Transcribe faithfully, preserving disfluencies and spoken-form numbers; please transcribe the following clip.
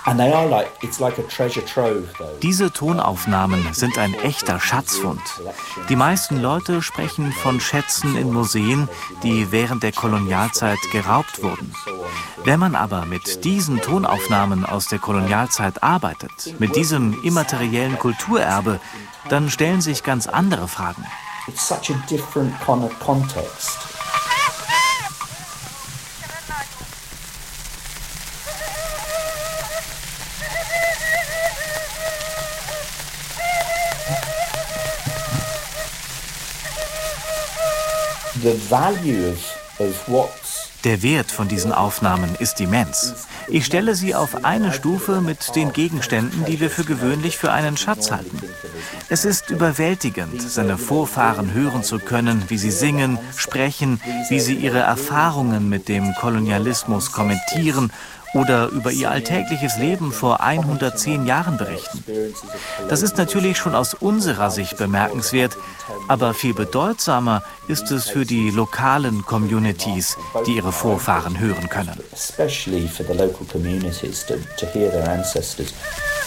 Diese Tonaufnahmen sind ein echter Schatzfund. Die meisten Leute sprechen von Schätzen in Museen, die während der Kolonialzeit geraubt wurden. Wenn man aber mit diesen Tonaufnahmen aus der Kolonialzeit arbeitet, mit diesem immateriellen Kulturerbe, dann stellen sich ganz andere Fragen. It's such a different kind of context. The value of, of what's Der Wert von diesen Aufnahmen ist immens. Ich stelle sie auf eine Stufe mit den Gegenständen, die wir für gewöhnlich für einen Schatz halten. Es ist überwältigend, seine Vorfahren hören zu können, wie sie singen, sprechen, wie sie ihre Erfahrungen mit dem Kolonialismus kommentieren oder über ihr alltägliches Leben vor hundertzehn Jahren berichten. Das ist natürlich schon aus unserer Sicht bemerkenswert, aber viel bedeutsamer ist es für die lokalen Communities, die ihre Vorfahren hören können. Especially for the local communities to, to hear their ancestors.